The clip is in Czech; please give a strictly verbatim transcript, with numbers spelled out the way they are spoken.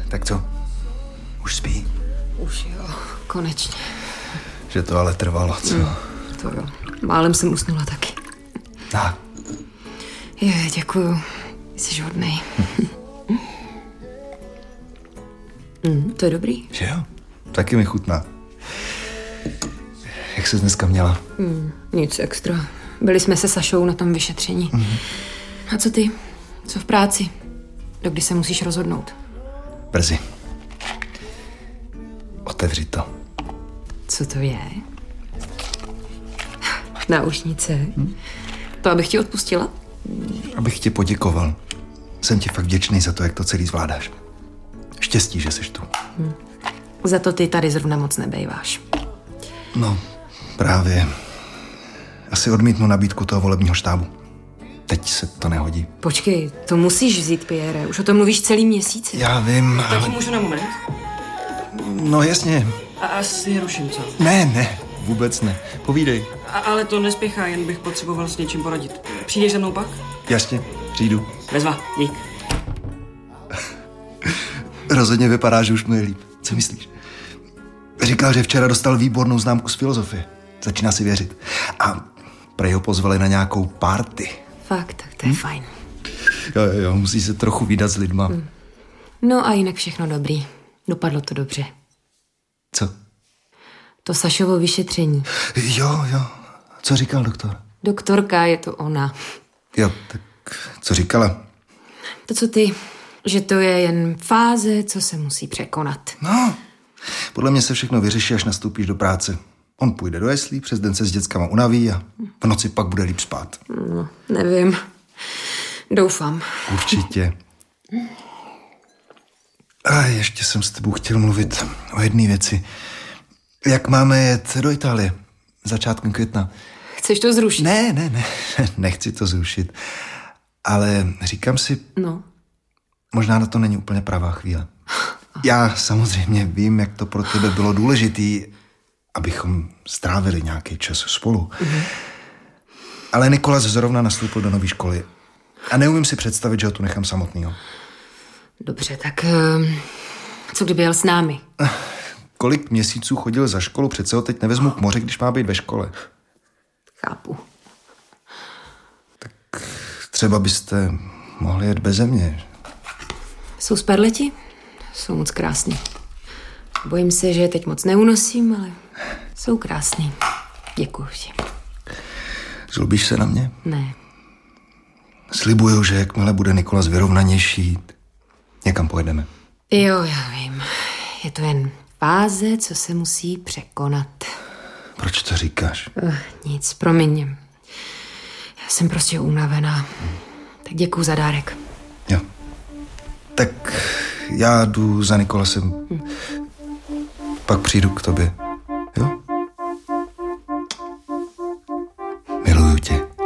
Tak co? Už spí? Už jo, konečně. Že to ale trvalo, co? Mm, to jo. Málem jsem usnula taky. Tak. Je, děkuju. Jsi hodnej. mm, to je dobrý. Že jo? Taky mi chutná. Jak ses dneska měla? Mm, nic extra. Byli jsme se Sašou na tom vyšetření. Mm-hmm. A co ty? Co v práci? Dokdy se musíš rozhodnout? Brzy. Otevři to. Co to je? Náušnice. Hm? To abych ti odpustila? Abych ti poděkoval. Jsem ti fakt vděčný za to, jak to celý zvládáš. Štěstí, že jsi tu. Hm. Za to ty tady zrovna moc nebejváš. No, právě. Asi odmítnu nabídku toho volebního štábu. Teď se to nehodí. Počkej, to musíš vzít, Pierre. Už o tom mluvíš celý měsíc. Já vím, ale... ale... můžu na moment? No jasně. A asi ruším, co? Ne, ne, vůbec ne. Povídej. A, ale to nespěchá, jen bych potřeboval s něčím poradit. Přijdeš se mnou pak? Jasně, přijdu. Bezva, dík. Rozhodně vypadá, že už mu je líp. Co myslíš? Říkal, že včera dostal výbornou známku z filozofie. Začíná si věřit. A prej ho pozvali na nějakou party. Fakt, tak to je hm? fajn. Jo, jo, jo, musí se trochu vídat s lidma. Hm. No a jinak všechno dobrý. Dopadlo to dobře. Co? To Sašovo vyšetření. Jo, jo. Co říkal doktor? Doktorka, je to ona. Jo, tak co říkala? To, co ty, že to je jen fáze, co se musí překonat. No, podle mě se všechno vyřeší, až nastoupíš do práce. On půjde do jeslí, přes den se s dětskama unaví a v noci pak bude líp spát. No, nevím. Doufám. Určitě. A ještě jsem s tebou chtěl mluvit o jedné věci. Jak máme jet do Itálie? Začátkem května. Chceš to zrušit? Ne, ne, ne. Nechci to zrušit. Ale říkám si... No. Možná na to není úplně pravá chvíle. Já samozřejmě vím, jak to pro tebe bylo důležitý, abychom strávili nějaký čas spolu. Mm-hmm. Ale Nikolas zrovna nastoupil do nové školy. A neumím si představit, že ho tu nechám samotnýho. Dobře, tak co kdyby jel s námi? Kolik měsíců chodil za školu, přece ho teď nevezmu k moři, když má být ve škole. Chápu. Tak třeba byste mohli jet beze mě. Jsou sperleti? Jsou moc krásný. Bojím se, že je teď moc neunosím, ale jsou krásný. Děkuju ti. Zlobíš se na mě? Ne. Slibuju, že jakmile bude Nikolas vyrovnanější, někam pojedeme. Jo, já vím. Je to jen fáze, co se musí překonat. Proč to říkáš? Uh, nic, promiň. Já jsem prostě unavená. Hmm. Tak děkuju za dárek. Jo. Tak já jdu za Nikolasem. Hmm. Pak přijdu k tobě.